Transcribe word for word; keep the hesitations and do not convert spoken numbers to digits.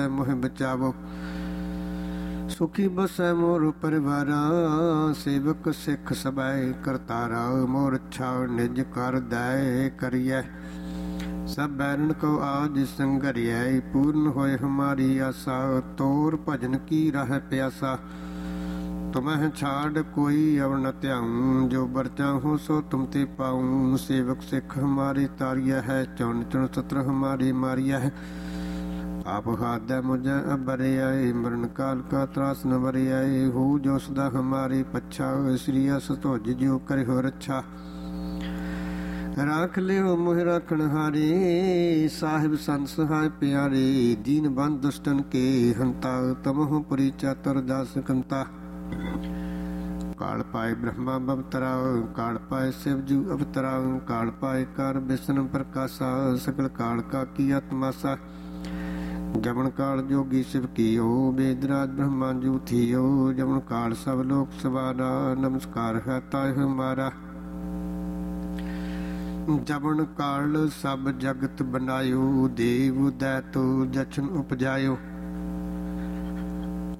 मोह बचावो। सुखी बसै मोर परिवारा, सेवक सिख सबै करतारा। मोर अच्छा निज कर दै करियै, सब बैरन को आज संगरियै। पूर्ण होए हमारी आशा, तोर भजन की राह प्यासा। तुम्हें छाड़ कोई अव न त्याऊं, जो बर चाहूं सो तुम ते पाऊं। सेवक सिख हमारी तारिया है, चुन चुन सत्र हमारी मारिया है। आप हाथ मुझे अबर आए, मरण काल का त्रास न बर आए। हो जो सदा हमारी पच्छा, श्री अस तुझ जो करे हो रक्षा। राख लियो मोह राखण हारे, साहिब संत सहाय प्यारे। दीन बंद दुष्टन के हंता, तमहु पुरी चातुर दास कंता। काल पाए ब्रह्मा बवतरा, काल पाए शिवजू अवतरा। काल पाए कर विष्णु प्रकाशा, सकल काल का की आत्मासा। जमन काल जोगी शिव कियो, वेदराज ब्रह्मा जू थियो। जमन काल सब लोक सवारा, नमस्कार है ताय हमारा। जमन काल सब जगत बनायो, देव दैतो जछन उपजायो।